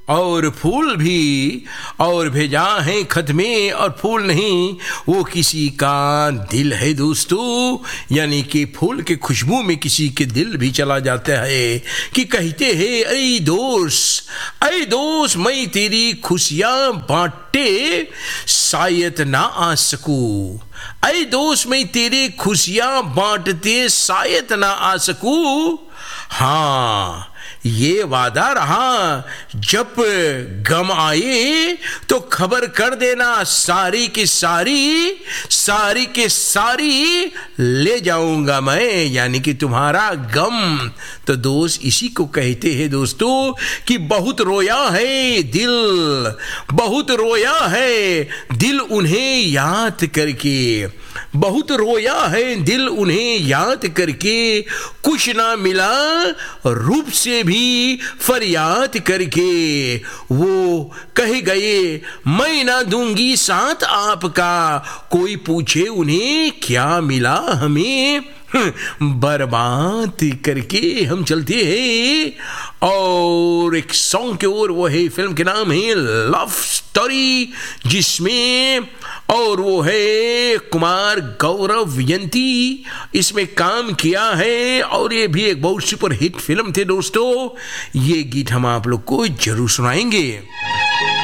और फूल भी, और भेजा है खत में और फूल नहीं, वो किसी का दिल है दोस्तों। यानी कि फूल के खुशबू में किसी के दिल भी चला जाता है कि कहते हैं ऐ दोस्त मैं तेरी खुशियां बांटे शायद ना आ सकूं। ऐ दोस्त मैं तेरी खुशियां बांटते शायद ना आ सकूं। हाँ ये वादा रहा, जब गम आए तो खबर कर देना, सारी की सारी ले जाऊंगा मैं, यानी कि तुम्हारा गम। तो दोस्त इसी को कहते हैं दोस्तों कि बहुत रोया है दिल, बहुत रोया है दिल उन्हें याद करके, बहुत रोया है दिल उन्हें याद करके, कुछ ना मिला रूप से भी फरियाद करके। वो कह गए मैं ना दूंगी साथ आपका, कोई पूछे उन्हें क्या मिला हमें, बर्बाद करके हम चलते हैं। और एक सॉन्ग के ओर, वो है फिल्म के नाम है लव स्टोरी, जिसमें और वो है कुमार गौरव यंती इसमें काम किया है, और ये भी एक बहुत सुपर हिट फिल्म थे दोस्तों। ये गीत हम आप लोग को जरूर सुनाएंगे।